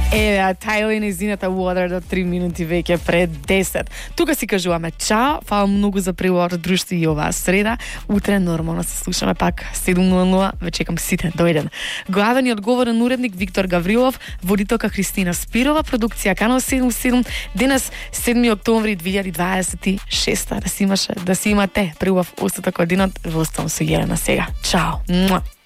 Тајла и незината Water до 3 минути веќе пред 10. Тука си кажуваме чао, фала многу за приговор друштво и оваа среда. Утре нормално се слушаме пак 7:00, ве чекам сите, дојден. Главен и одговорен уредник Виктор Гаврилов, водителка Христина Спирова, продукција Канал 77. Денес 7 октомври 2026. Да си имате приубав остаток од денот. Во оставам со Јелена сега. Чао.